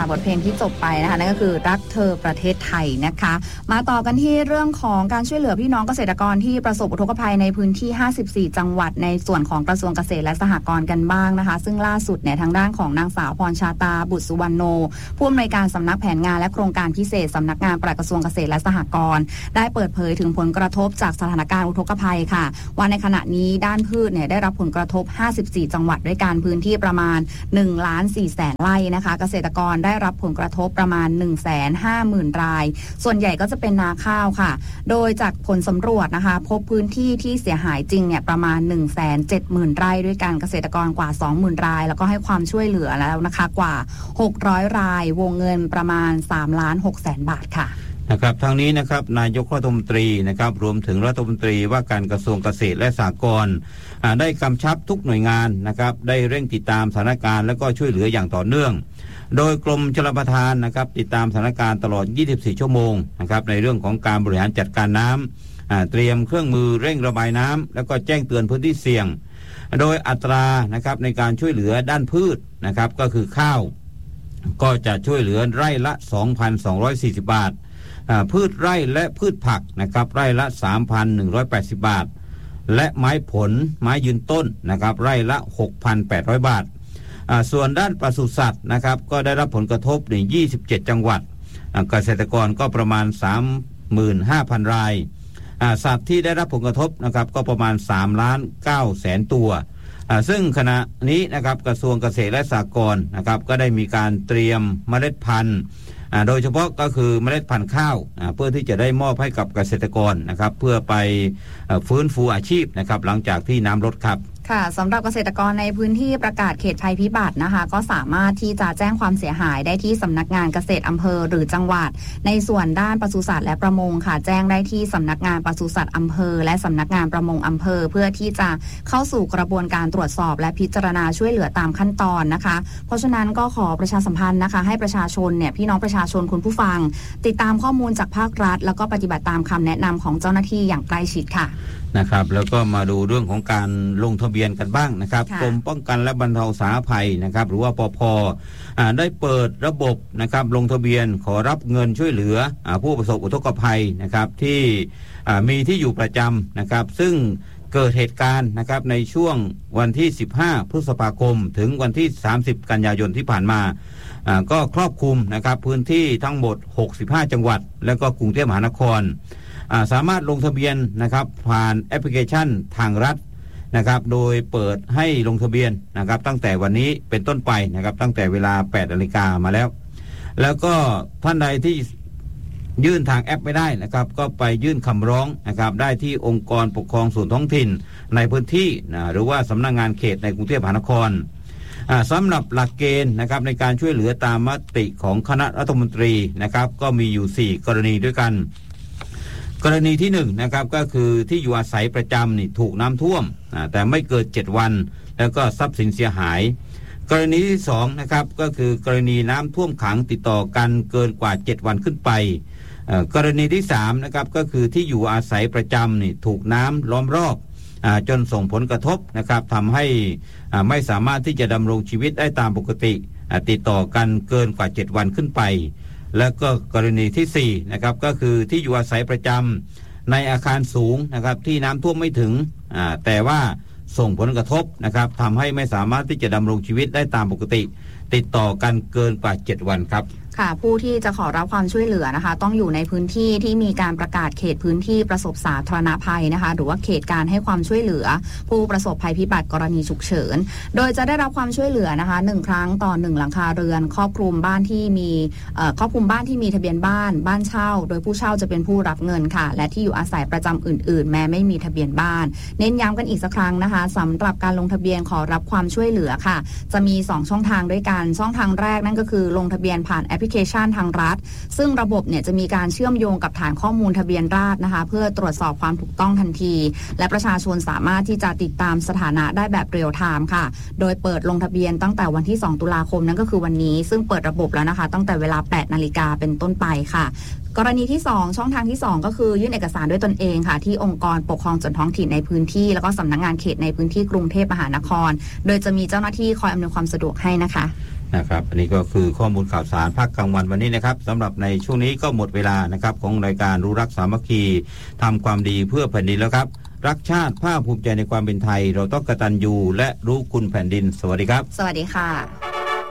บทเพลงที่จบไปนะคะนั่นก็คือรักเธอประเทศไทยนะคะมาต่อกันที่เรื่องของการช่วยเหลือพี่น้องเกษตรกรที่ประสบอุทกภัยในพื้นที่54จังหวัดในส่วนของกระทรวงเกษตรและสหกรณ์กันบ้างนะคะซึ่งล่าสุดเนี่ยทางด้านของนางสาวพรชาตาบุตรสุวรรณโนผู้อำนวยการสำนักแผนงานและโครงการพิเศษสำนักงานปลัดกระทรวงเกษตรและสหกรณ์ได้เปิดเผยถึงผลกระทบจากสถานการณ์อุทกภัยค่ะว่าในขณะนี้ด้านพืชเนี่ยได้รับผลกระทบ54จังหวัดด้วยกันพื้นที่ประมาณ1,400,000 ไร่นะคะเกษตรกรได้รับผลกระทบประมาณ 150,000 รายส่วนใหญ่ก็จะเป็นนาข้าวค่ะโดยจากผลสำรวจนะคะพบพื้นที่ที่เสียหายจริงเนี่ยประมาณ 170,000 ไร่ด้วยกันเกษตรกรกว่า 20,000 รายแล้วก็ให้ความช่วยเหลือแล้วนะคะกว่า600 รายวงเงินประมาณ 3,600,000 บาทค่ะนะครับทางนี้นะครับนายกรัฐมนตรีนะครับรวมถึงรัฐมนตรีว่าการกระทรวงเกษตรและสหกรณ์ได้กำชับทุกหน่วยงานนะครับได้เร่งติดตามสถานการณ์และก็ช่วยเหลืออย่างต่อเนื่องโดยกรมชลประทานนะครับติดตามสถานการณ์ตลอด24ชั่วโมงนะครับในเรื่องของการบริหารจัดการน้ำเตรียมเครื่องมือเร่งระบายน้ำแล้วก็แจ้งเตือนพื้นที่เสี่ยงโดยอัตรานะครับในการช่วยเหลือด้านพืชนะครับก็คือข้าวก็จะช่วยเหลือไร่ละ 2,240 บาทพืชไร่และพืชผักนะครับไร่ละ 3,180 บาทและไม้ผลไม้ยืนต้นนะครับไร่ละ 6,800 บาทส่วนด้านปศุสัตว์นะครับก็ได้รับผลกระทบใน27จังหวัดเกษตรกรก็ประมาณ 35,000 รายสัตว์ที่ได้รับผลกระทบนะครับก็ประมาณ 3,900,000 ตัวซึ่งขณะนี้นะครับกระทรวงเกษตรและสหกรณ์นะครับก็ได้มีการเตรียมเมล็ดพันธุ์โดยเฉพาะก็คือเมล็ดพันธุ์ข้าวเพื่อที่จะได้มอบให้กับเกษตรกรนะครับเพื่อไปฟื้นฟูอาชีพนะครับหลังจากที่น้ำลดครับค่ะสำหรับเกษตรกรในพื้นที่ประกาศเขตภัยพิบัตินะคะก็สามารถที่จะแจ้งความเสียหายได้ที่สำนักงานเกษตรอำเภอหรือจังหวัดในส่วนด้านปศุสัตว์และประมงค่ะแจ้งได้ที่สำนักงานปศุสัตว์อำเภอและสำนักงานประมงอำเภอเพื่อที่จะเข้าสู่กระบวนการตรวจสอบและพิจารณาช่วยเหลือตามขั้นตอนนะคะเพราะฉะนั้นก็ขอประชาสัมพันธ์นะคะให้ประชาชนเนี่ยพี่น้องประชาชนคุณผู้ฟังติดตามข้อมูลจากภาครัฐแล้วก็ปฏิบัติตามคำแนะนำของเจ้าหน้าที่อย่างใกล้ชิดค่ะนะครับแล้วก็มาดูเรื่องของการลงทะเบียนกันบ้างนะครับกรมป้องกันและบรรเทาสาธารณภัยนะครับหรือว่าปภ.ได้เปิดระบบนะครับลงทะเบียนขอรับเงินช่วยเหลือผู้ประสบอุทกภัยนะครับที่มีที่อยู่ประจำนะครับซึ่งเกิดเหตุการณ์นะครับในช่วงวันที่15พฤษภาคมถึงวันที่30กันยายนที่ผ่านมาก็ครอบคลุมนะครับพื้นที่ทั้งหมด65จังหวัดแล้วก็กรุงเทพมหานครสามารถลงทะเบียนนะครับผ่านแอปพลิเคชันทางรัฐนะครับโดยเปิดให้ลงทะเบียนนะครับตั้งแต่วันนี้เป็นต้นไปนะครับตั้งแต่เวลา 8 นาฬิกามาแล้วก็ท่านใดที่ยื่นทางแอปไม่ได้นะครับก็ไปยื่นคำร้องนะครับได้ที่องค์กรปกครองส่วนท้องถิ่นในพื้นที่หรือว่าสำนักงานเขตในกรุงเทพมหานครสำหรับหลักเกณฑ์นะครับในการช่วยเหลือตามมติของคณะรัฐมนตรีนะครับก็มีอยู่4กรณีด้วยกันกรณีที่1นะครับก็คือที่อยู่อาศัยประจำนี่ถูกน้ำท่วมแต่ไม่เกิน7วันแล้วก็ทรัพย์สินเสียหายกรณีที่2นะครับก็คือกรณีน้ำท่วมขังติดต่อกันเกินกว่า7วันขึ้นไปกรณีที่3นะครับก็คือที่อยู่อาศัยประจำนี่ถูกน้ำล้อมรอบจนส่งผลกระทบนะครับทำให้ไม่สามารถที่จะดำรงชีวิตได้ตามปกติติดต่อกันเกินกว่า7วันขึ้นไปและก็กรณีที่4นะครับก็คือที่อยู่อาศัยประจำในอาคารสูงนะครับที่น้ำท่วมไม่ถึงแต่ว่าส่งผลกระทบนะครับทำให้ไม่สามารถที่จะดำรงชีวิตได้ตามปกติติดต่อกันเกินกว่า7วันครับค่ะผู้ที่จะขอรับความช่วยเหลือนะคะต้องอยู่ในพื้นที่ที่มีการประกาศเขตพื้นที่ประสบสาธารณภัยนะคะหรือว่าเขตการให้ความช่วยเหลือผู้ประสบภัยพิบัติกรณีฉุกเฉินโดยจะได้รับความช่วยเหลือนะคะ1ครั้งต่อ1หลังคาเรือนครอบคลุมบ้านที่มีทะเบียนบ้านเช่าโดยผู้เช่าจะเป็นผู้รับเงินค่ะและที่อยู่อาศัยประจำอื่นๆแม้ไม่มีทะเบียนบ้านเน้นย้ำกันอีกสักครั้งนะคะสำหรับการลงทะเบียนขอรับความช่วยเหลือค่ะจะมี2ช่องทางด้วยกันช่องทางแรกนั่นก็คือลงทะเบียนผ่านแอปพลิเคชันทางรัฐซึ่งระบบเนี่ยจะมีการเชื่อมโยงกับฐานข้อมูลทะเบียนราษฎร์นะคะเพื่อตรวจสอบความถูกต้องทันทีและประชาชนสามารถที่จะติดตามสถานะได้แบบเรียลไทม์ค่ะโดยเปิดลงทะเบียนตั้งแต่วันที่2ตุลาคมนั่นก็คือวันนี้ซึ่งเปิดระบบแล้วนะคะตั้งแต่เวลา 8 นาฬิกาเป็นต้นไปค่ะกรณีที่2ช่องทางที่2ก็คือยื่นเอกสารด้วยตนเองค่ะที่องค์กรปกครองส่วนท้องถิ่นในพื้นที่แล้วก็สำนักงานเขตในพื้นที่กรุงเทพมหานครโดยจะมีเจ้าหน้าที่คอยอำนวยความสะดวกให้นะคะนะครับอันนี้ก็คือข้อมูลข่าวสารภาคกลางวันวันนี้นะครับสำหรับในช่วงนี้ก็หมดเวลานะครับของรายการรู้รักสามัคคีทำความดีเพื่อแผ่นดินแล้วครับรักชาติภาคภูมิใจในความเป็นไทยเราต้องกตัญญูและรู้คุณแผ่นดินสวัสดีครับสวัสดีค่ะ